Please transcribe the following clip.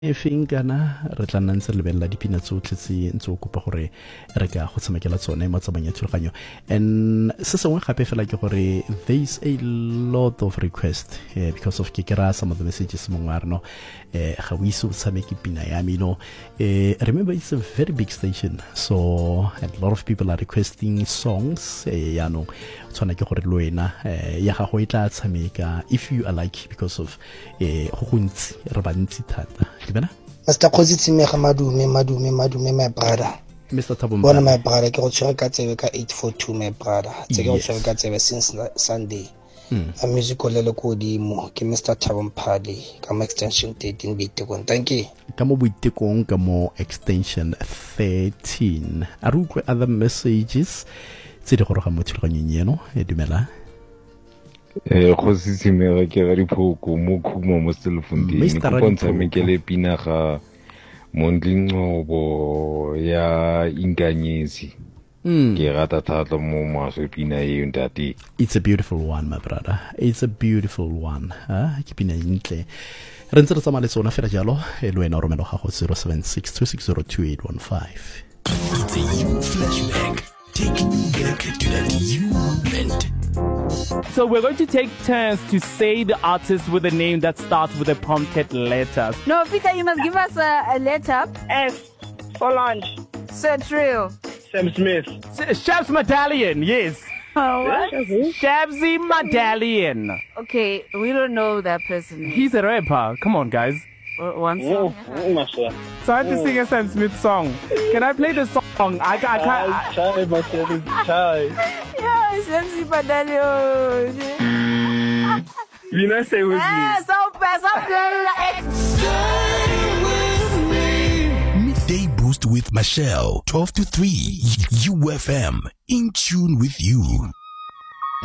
feng kana re tla nna ntse re lebella dipina tsotlhe tse ntse o kopa gore re ka go tshamekela tsone mo tsamayng ya thulaganyo. And se sengwe gape fela ke gore there is a lot of request because of ke kera some of the messages mongwe a re no ga o ise o tshameke pina ya me, remember it's a very big station, so a lot of people are requesting songs yaanong tshwana ke gore le wena ya gago e tla tshameka if you are like because of go gontsi re bantsi thata. Mr. Khositsimega madume my brother. Mr. Thabo Bona my brother ke go tshwere ka tsebe ka 842 my brother. Tse ke go tshwere ka tsebe since Sunday. A musical le ko dimo ke Mr. Thabo Mpale ka mo extension 13 Boitekong. Thank you. Ka mo Boitekong ka mo extension 13. A re utlwe other messages tse di goroga mo thulaganyong eno dumela. Khositsimega ke ga diphoko mo khuma mo Selefonteng go bontsha mekele pina ga Mondlingcobo ya Inkanyezi ke rata thata mo maso pina e ntate. It's a beautiful one my brother, it's a beautiful one ke pina intle re ntse re tsamaya le tsona fela jalo le wena o romela gago 0762602815. It's a you flashback. Take back to that you moment. So we're going to take turns to say the artist with a name that starts with a prompted letter. No, Peter, you must give us a letter. S. Solange. Sir Trio. Sam Smith. Shabs Medallion, yes. What? Shabsy Medallion. Okay, we don't know that person. He's a rapper. Come on, guys. One song. So I have to sing a Sam Smith song. Can I play the song? I can't. Try. Yeah, Shabsy Medallion. You know, say with me. So bad. Midday Boost with Michelle, 12 to 3, UFM, in tune with you.